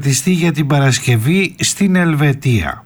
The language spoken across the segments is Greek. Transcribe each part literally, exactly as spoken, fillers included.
προγραμματιστεί για την Παρασκευή στην Ελβετία.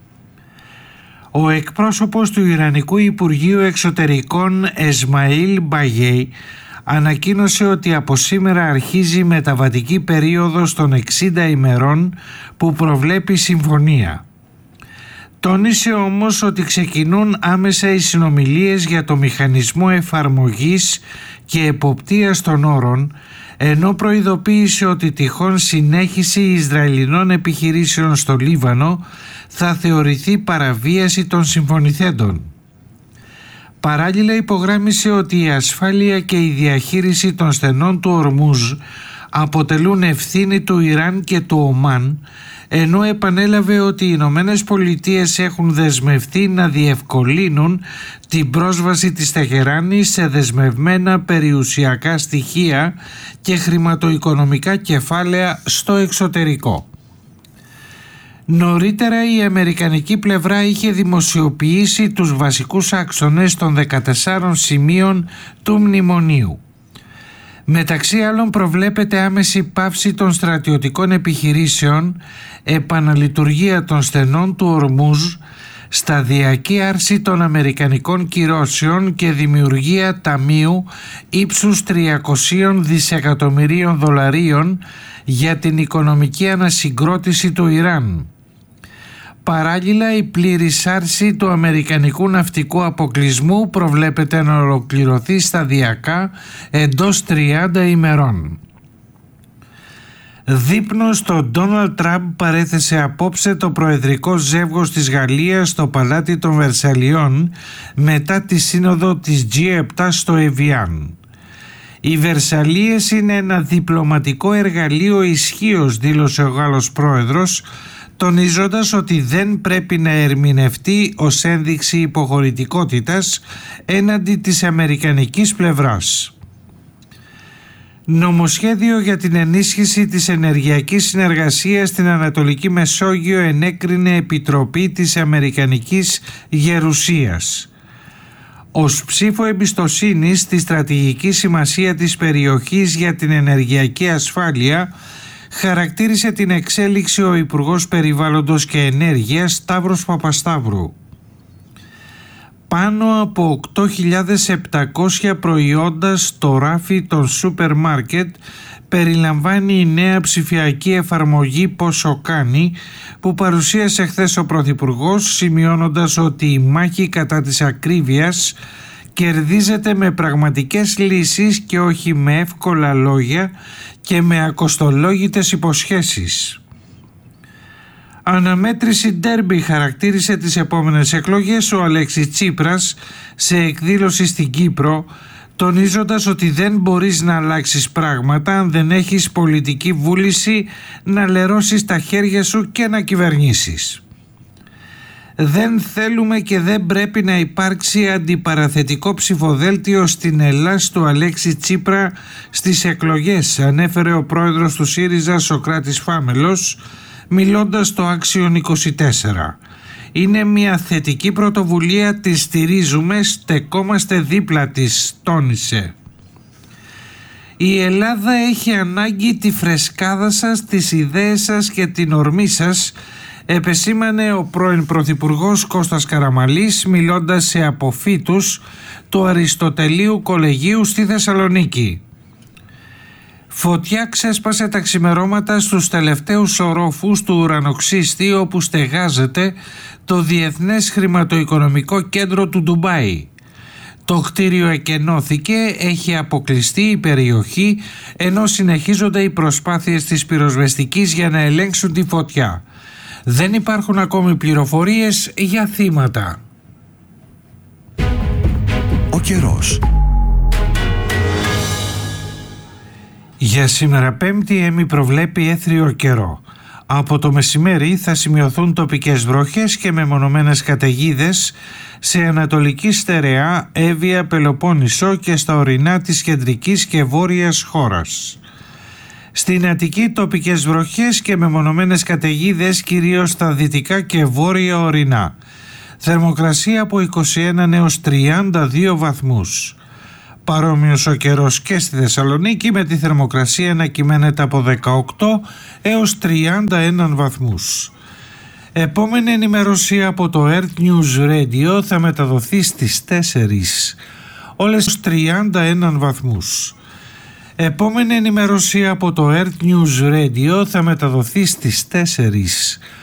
Ο εκπρόσωπος του Ιρανικού Υπουργείου Εξωτερικών Εσμαήλ Μπαγέι ανακοίνωσε ότι από σήμερα αρχίζει η μεταβατική περίοδος των εξήντα ημερών που προβλέπει η συμφωνία. Τόνισε όμως ότι ξεκινούν άμεσα οι συνομιλίες για το μηχανισμό εφαρμογής και εποπτείας των όρων, ενώ προειδοποίησε ότι τυχόν συνέχιση Ισραηλινών επιχειρήσεων στο Λίβανο θα θεωρηθεί παραβίαση των συμφωνηθέντων. Παράλληλα υπογράμμισε ότι η ασφάλεια και η διαχείριση των στενών του Ορμούζ αποτελούν ευθύνη του Ιράν και του Ομάν, ενώ επανέλαβε ότι οι Ηνωμένες Πολιτείες έχουν δεσμευτεί να διευκολύνουν την πρόσβαση της Τεχεράνης σε δεσμευμένα περιουσιακά στοιχεία και χρηματοοικονομικά κεφάλαια στο εξωτερικό. Νωρίτερα η αμερικανική πλευρά είχε δημοσιοποιήσει τους βασικούς άξονες των δεκατεσσάρων σημείων του μνημονίου. Μεταξύ άλλων προβλέπεται άμεση πάυση των στρατιωτικών επιχειρήσεων, επαναλειτουργία των στενών του Ορμούζ, σταδιακή άρση των αμερικανικών κυρώσεων και δημιουργία ταμείου ύψους τριακοσίων δισεκατομμυρίων δολαρίων για την οικονομική ανασυγκρότηση του Ιράν. Παράλληλα, η πλήρης άρση του αμερικανικού ναυτικού αποκλεισμού προβλέπεται να ολοκληρωθεί σταδιακά εντός τριάντα ημερών. Δείπνο στον Ντόναλντ Τραμπ παρέθεσε απόψε το προεδρικό ζεύγος της Γαλλίας στο Παλάτι των Βερσαλιών μετά τη σύνοδο της τζι επτά στο Εβιάν. Οι Βερσαλίες είναι ένα διπλωματικό εργαλείο ισχύως, δήλωσε ο Γάλλος πρόεδρος, τονίζοντας ότι δεν πρέπει να ερμηνευτεί ως ένδειξη υποχωρητικότητας έναντι της αμερικανικής πλευράς. Νομοσχέδιο για την ενίσχυση της ενεργειακής συνεργασίας στην Ανατολική Μεσόγειο ενέκρινε Επιτροπή της Αμερικανικής Γερουσίας. Ως ψήφο εμπιστοσύνης στη στρατηγική σημασία της περιοχής για την ενεργειακή ασφάλεια χαρακτήρισε την εξέλιξη ο Υπουργός Περιβάλλοντος και Ενέργειας Σταύρος Παπασταύρου. Πάνω από οκτώ χιλιάδες επτακόσια προϊόντα στο ράφι των σούπερ μάρκετ περιλαμβάνει η νέα ψηφιακή εφαρμογή Πόσο Κάνει που παρουσίασε χθες ο Πρωθυπουργός, σημειώνοντας ότι η μάχη κατά της ακρίβειας κερδίζεται με πραγματικές λύσεις και όχι με εύκολα λόγια και με ακοστολόγητες υποσχέσεις. Αναμέτρηση ντέρμπι χαρακτήρισε τις επόμενες εκλογές ο Αλέξης Τσίπρας σε εκδήλωση στην Κύπρο, τονίζοντας ότι δεν μπορείς να αλλάξεις πράγματα αν δεν έχεις πολιτική βούληση να λερώσεις τα χέρια σου και να κυβερνήσεις. Δεν θέλουμε και δεν πρέπει να υπάρξει αντιπαραθετικό ψηφοδέλτιο στην Ελλάς του Αλέξη Τσίπρα στις εκλογές, ανέφερε ο πρόεδρος του ΣΥΡΙΖΑ Σωκράτης Φάμελος, μιλώντας στο Άξιον είκοσι τέσσερα. Είναι μια θετική πρωτοβουλία, τη στηρίζουμε, στεκόμαστε δίπλα της, τόνισε. Η Ελλάδα έχει ανάγκη τη φρεσκάδα σας, τις ιδέες σας και την ορμή σας, επεσήμανε ο πρώην Πρωθυπουργός Κώστας Καραμαλής μιλώντας σε αποφύτους του Αριστοτελείου Κολεγίου στη Θεσσαλονίκη. Φωτιά ξέσπασε τα ξημερώματα στους τελευταίους ορόφους του ουρανοξύστη όπου στεγάζεται το Διεθνές Χρηματοοικονομικό Κέντρο του Ντουμπάι. Το κτίριο εκενώθηκε, έχει αποκλειστεί η περιοχή ενώ συνεχίζονται οι προσπάθειες της πυροσβεστικής για να ελέγξουν τη φωτιά. Δεν υπάρχουν ακόμη πληροφορίες για θύματα. Ο καιρός. Για σήμερα Πέμπτη ΕΜΗ προβλέπει έθριο καιρό. Από το μεσημέρι θα σημειωθούν τοπικές βροχές και μεμονωμένες καταιγίδες σε Ανατολική Στερεά, Εύβοια, Πελοπόννησο και στα ορεινά της κεντρικής και βόρειας χώρας. Στην Αττική τοπικές βροχές και μεμονωμένες καταιγίδες κυρίως στα δυτικά και βόρεια ορεινά. Θερμοκρασία από είκοσι ένα έως τριάντα δύο βαθμούς. παρόμοιος ο καιρός και στη Θεσσαλονίκη, με τη θερμοκρασία να κυμαίνεται από δεκαοκτώ έως τριάντα ένα βαθμούς. Επόμενη ενημέρωση από το Earth News Radio θα μεταδοθεί στις τέσσερις. Όλες τριάντα ένα βαθμούς. Επόμενη ενημέρωση από το Earth News Radio θα μεταδοθεί στις τέσσερις.